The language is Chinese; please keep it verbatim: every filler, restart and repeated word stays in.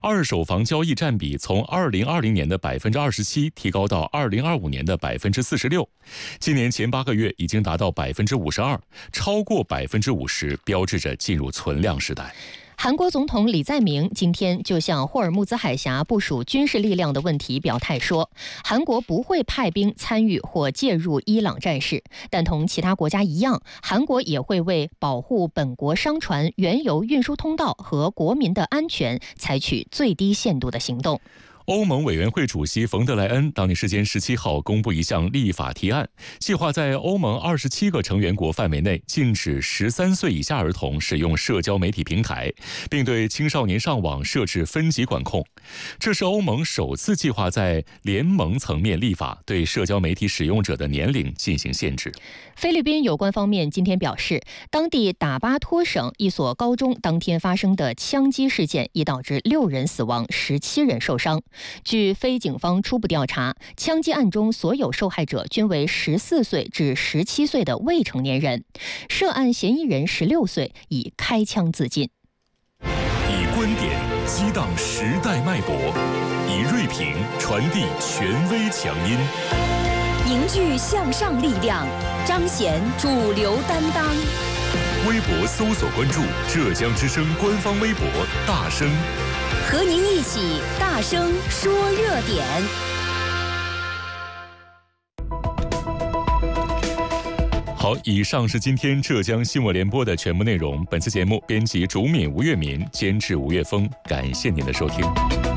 二手房交易占比从二零二零年的百分之二十七提高到二零二五年的百分之四十六，今年前八个月已经达到百分之五十二，超过百分之五十，标志着进入存量时代。 韩国总统李在明今天就向霍尔木兹海峡部署军事力量的问题表态说，韩国不会派兵参与或介入伊朗战事，但同其他国家一样，韩国也会为保护本国商船、原油运输通道和国民的安全采取最低限度的行动。 欧盟委员会主席冯德莱恩当地时间十七号公布一项立法提案，计划在欧盟二十七个成员国范围内禁止十三岁以下儿童使用社交媒体平台，并对青少年上网设置分级管控。这是欧盟首次计划在联盟层面立法，对社交媒体使用者的年龄进行限制。 菲律宾有关方面今天表示，当地打巴托省一所高中当天发生的枪击事件已导致六人死亡，十七人受伤。据非警方初步调查，枪击案中所有受害者均为十四岁至十七岁的未成年人，涉案嫌疑人十六岁，已开枪自尽。 以观点激荡时代脉搏，以锐评传递权威强音， 凝聚向上力量，彰显主流担当。 微博搜索关注浙江之声官方微博大声， 和您一起大声说热点。 好，以上是今天浙江新闻联播的全部内容。本次节目编辑竹敏、吴月民，监制吴月峰，感谢您的收听。